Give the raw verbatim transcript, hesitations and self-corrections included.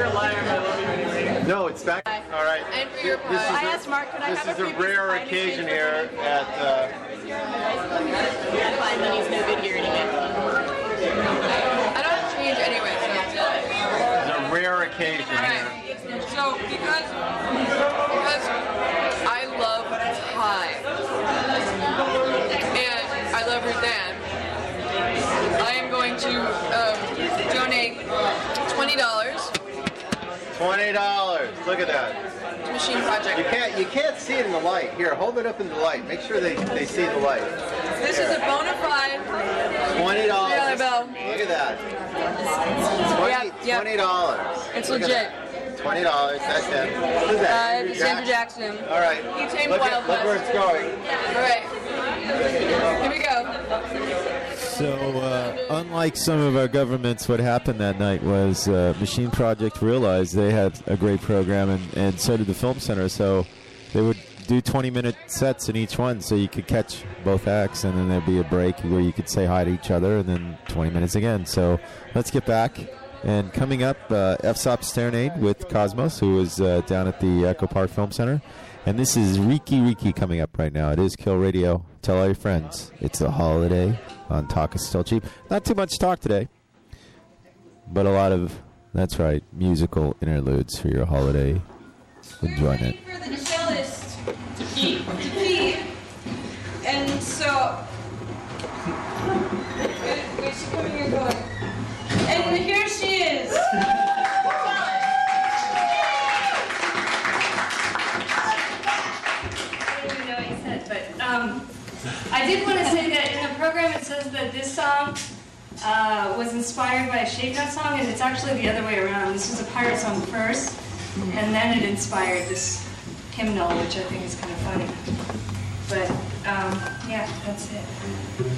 a liar, but I love you anyway. No, it's back. All right. And for your pie. This is I a- asked Mark, can I This have is a a free piece of rare pie in occasion exchange here for at. Uh, Fine, then he's no good here anyway. I don't change anyway, so. it's a rare occasion here. Alright, so because, because I love pie, and I love Ruth Ann, I am going to um, donate twenty dollars Twenty dollars. Look at that. to Machine Project. You can't. You can't see it in the light. Here, hold it up in the light. Make sure they, they see the light. This is a bona fide Twenty dollars. three dollar bill. Look at that. Yep, yep. Twenty dollars. It's legit. Twenty dollars. That's it. Who's Uh, that? it's Andrew Jackson. All right. He tamed Look, Wild at, look where West. it's going. Alright. Here we go. So, uh, unlike some of our governments, what happened that night was uh, Machine Project realized they had a great program, and, and so did the Film Center. So they would do twenty-minute sets in each one, so you could catch both acts, and then there'd be a break where you could say hi to each other, and then twenty minutes again. So let's get back. And coming up, uh, F S O P Serenade with Cosmos, who is uh, down at the Echo Park Film Center. And this is Riki Riki coming up right now. It is Kill Radio. Tell all your friends. It's a holiday on Talk is Still Cheap. Not too much talk today, but a lot of, that's right, musical interludes for your holiday enjoyment. For the cellist to pee. To pee. And so, where's she coming here going? And here she is. I don't even know what he said, but um, I did want to say that in the program it says that this song uh, was inspired by a Shakeout song, and it's actually the other way around. This was a pirate song first, and then it inspired this hymnal, which I think is kind of funny. But um, yeah, that's it.